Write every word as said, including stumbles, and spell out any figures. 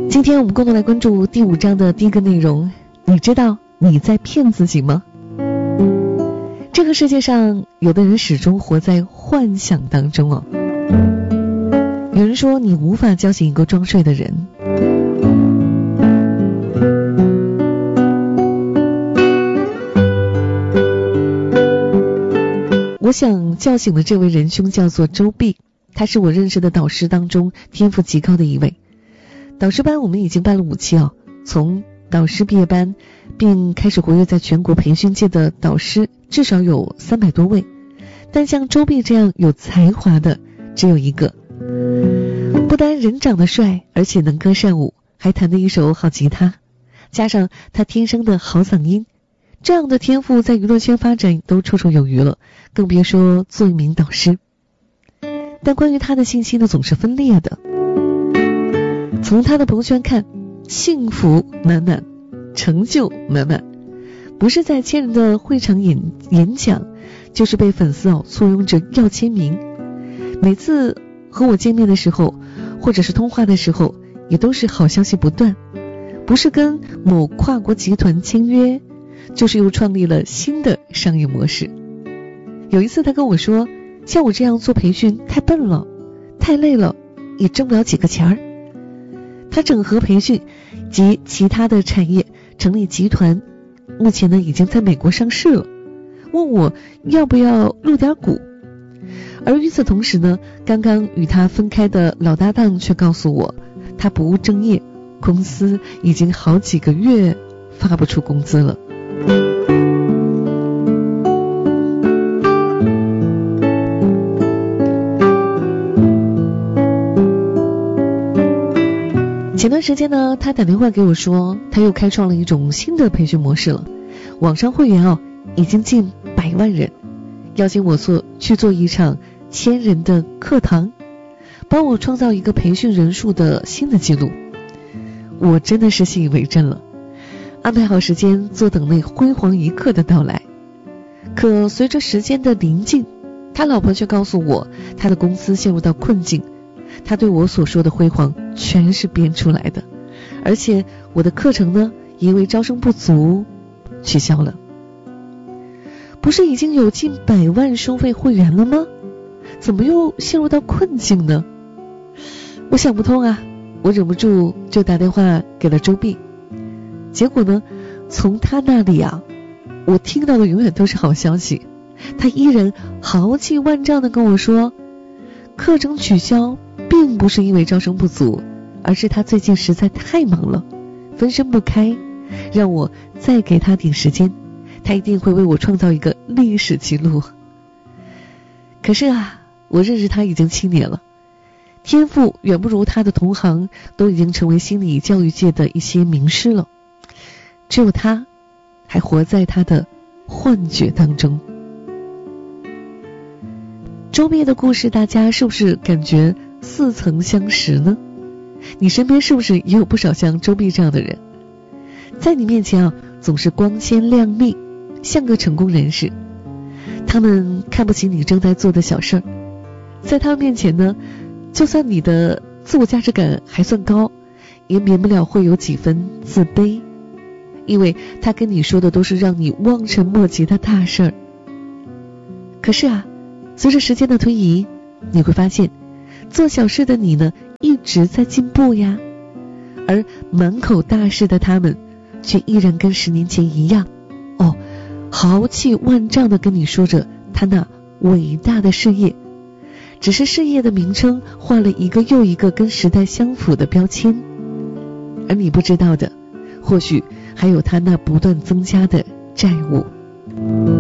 今天我们共同来关注第五章的第一个内容，你知道你在骗自己吗？这个世界上有的人始终活在幻想当中哦。有人说你无法叫醒一个装睡的人，我想叫醒的这位仁兄叫做周碧，他是我认识的导师当中天赋极高的一位。导师班我们已经办了五期哦，从导师毕业班并开始活跃在全国培训界的导师至少有三百多位，但像周碧这样有才华的只有一个。不单人长得帅，而且能歌善舞，还弹得一手好吉他，加上他天生的好嗓音，这样的天赋在娱乐圈发展都绰绰有余了，更别说做一名导师。但关于他的信息呢，总是分裂的。从他的朋友圈看，幸福满满，成就满满，不是在千人的会场演演讲，就是被粉丝哦簇拥着要签名。每次和我见面的时候，或者是通话的时候，也都是好消息不断，不是跟某跨国集团签约，就是又创立了新的商业模式。有一次他跟我说，像我这样做培训太笨了，太累了，也挣不了几个钱儿。他整合培训及其他的产业，成立集团，目前呢已经在美国上市了，问我要不要入点股。而与此同时呢，刚刚与他分开的老搭档却告诉我，他不务正业，公司已经好几个月发不出工资了。前段时间呢，他打电话给我说，他又开创了一种新的培训模式了，网上会员哦已经近百万人，邀请我做去做一场千人的课堂，帮我创造一个培训人数的新的记录。我真的是信以为真了，安排好时间坐等那辉煌一刻的到来。可随着时间的临近，他老婆却告诉我，他的公司陷入到困境，他对我所说的辉煌全是编出来的，而且我的课程呢因为招生不足取消了。不是已经有近百万收费会员了吗？怎么又陷入到困境呢？我想不通啊，我忍不住就打电话给了周碧。结果呢，从他那里啊，我听到的永远都是好消息。他依然豪气万丈地跟我说，课程取消并不是因为招生不足，而是他最近实在太忙了，分身不开，让我再给他点时间，他一定会为我创造一个历史记录。可是啊，我认识他已经七年了，天赋远不如他的同行，都已经成为心理教育界的一些名师了，只有他还活在他的幻觉当中。周碧的故事大家是不是感觉似曾相识呢？你身边是不是也有不少像周碧这样的人，在你面前啊总是光鲜亮丽，像个成功人士，他们看不起你正在做的小事儿，在他们面前呢，就算你的自我价值感还算高，也免不了会有几分自卑，因为他跟你说的都是让你望尘莫及的大事儿。可是啊，随着时间的推移，你会发现做小事的你呢一直在进步呀，而满口大事的他们却依然跟十年前一样哦，豪气万丈地跟你说着他那伟大的事业，只是事业的名称换了一个又一个跟时代相符的标签，而你不知道的，或许还有他那不断增加的债务。